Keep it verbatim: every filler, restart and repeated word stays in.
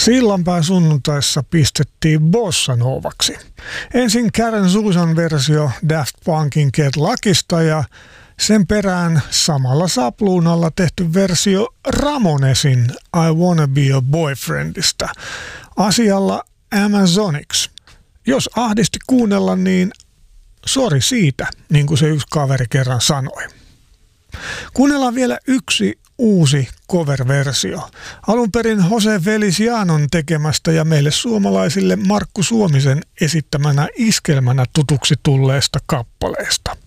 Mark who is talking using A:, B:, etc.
A: Sillanpään sunnuntaissa pistettiin bossa novaksi. Ensin Karen Susan versio Daft Punkin Get Luckysta ja sen perään samalla sapluunalla tehty versio Ramonesin I Wanna Be Your Boyfriendista asialla Amazonics. Jos ahdisti kuunnella, niin sori siitä, niin kuin se yksi kaveri kerran sanoi. Kuunnellaan vielä yksi uusi cover-versio. Alun perin Jose Felicianon tekemästä ja meille suomalaisille Markku Suomisen esittämänä iskelmänä tutuksi tulleesta kappaleesta.